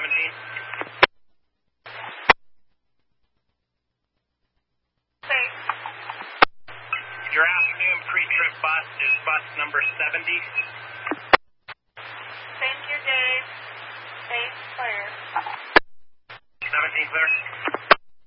Your afternoon pre-trip bus is bus number 70. Thank you, Dave. Dave, clear. 17 clear.